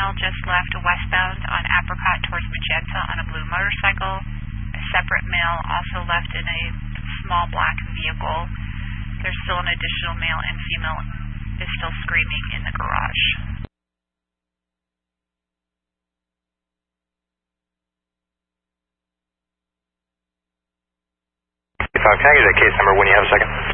male just left westbound on Apricot towards Magenta on a blue motorcycle. A separate male also left in a small black vehicle. There's still an additional male and female is still screaming in the garage. Can I get that case number when you have a second?